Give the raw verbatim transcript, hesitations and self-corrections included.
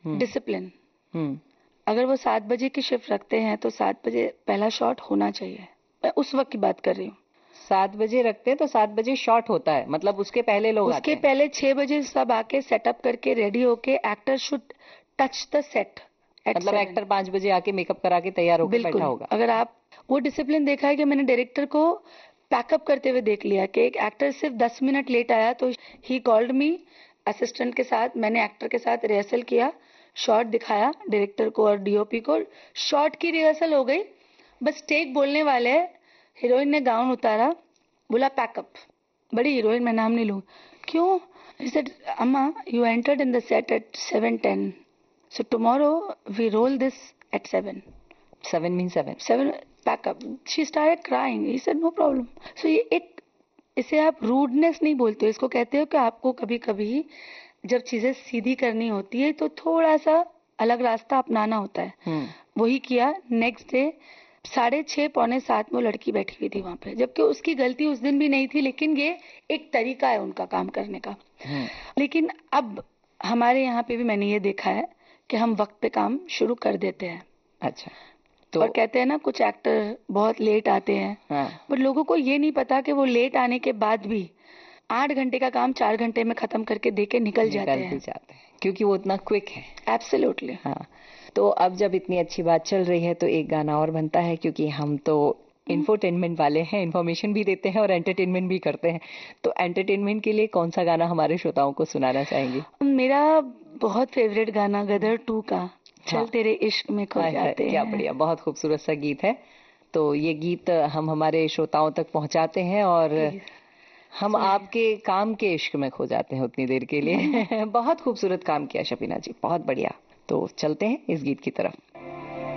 Discipline. अगर वो सात बजे की शिफ्ट रखते हैं तो सात बजे पहला शॉट होना चाहिए। मैं उस वक्त की बात कर रही हूँ। सात बजे रखते हैं तो सात बजे शॉट होता है, मतलब उसके पहले लोग उसके आते हैं। पहले छह बजे सब आके सेटअप करके रेडी होके actor should touch the set. मतलब एक्टर पांच बजे आके मेकअप करा के तैयार होकर बैठा होगा। अगर आप वो डिसिप्लिन देखा है कि मैंने डायरेक्टर को पैकअप करते हुए देख लिया कि एक एक्टर सिर्फ दस मिनट लेट आया तो ही कॉल्ड मी असिस्टेंट के साथ, मैंने एक्टर के साथ रिहर्सल किया, शॉट दिखाया डायरेक्टर को और डीओपी को, शॉट की रिहर्सल हो गई, बस टेक बोलने वाले, हीरोइन ने गाउन उतारा, बोला पैकअप। बड़ी हीरोइन, मैं नाम नहीं लूँ, क्यों? He said, Amma, you entered in the set at seven ten. So tomorrow we roll this at seven. Seven means seven. Seven, pack up. She started crying. He said, no problem. So ये एक, इसे आप rudeness नहीं बोलते हो, इसको कहते हो कि आपको कभी कभी जब चीजें सीधी करनी होती है तो थोड़ा सा अलग रास्ता अपनाना होता है। hmm. वही किया। नेक्स्ट डे साढ़े छह पौने सात में वो लड़की बैठी हुई थी वहां पे, जबकि उसकी गलती उस दिन भी नहीं थी, लेकिन ये एक तरीका है उनका काम करने का। hmm. लेकिन अब हमारे यहाँ पे भी मैंने ये देखा है कि हम वक्त पे काम शुरू कर देते हैं। अच्छा। तो और कहते हैं ना कुछ एक्टर बहुत लेट आते हैं, हाँ। बट लोगों को ये नहीं पता कि वो लेट आने के बाद भी आठ घंटे का काम चार घंटे में खत्म करके देके निकल, निकल जाते हैं जाते हैं क्योंकि वो इतना क्विक है। एब्सोल्युटली। हाँ। तो अब जब इतनी अच्छी बात चल रही है तो एक गाना और बनता है, क्योंकि हम तो इंफोटेनमेंट वाले हैं, इन्फॉर्मेशन भी देते हैं और एंटरटेनमेंट भी करते हैं। तो एंटरटेनमेंट के लिए कौन सा गाना हमारे श्रोताओं को सुनाना चाहेंगे? मेरा बहुत फेवरेट गाना गदर टू का चल हाँ। तेरे इश्क में खो जाते हैं। क्या बढ़िया, बहुत खूबसूरत सा गीत है। तो ये गीत हम हमारे श्रोताओं तक पहुंचाते हैं और हम आपके काम के इश्क में खो जाते हैं उतनी देर के लिए। बहुत खूबसूरत काम किया शबीना जी, बहुत बढ़िया। तो चलते हैं इस गीत की तरफ।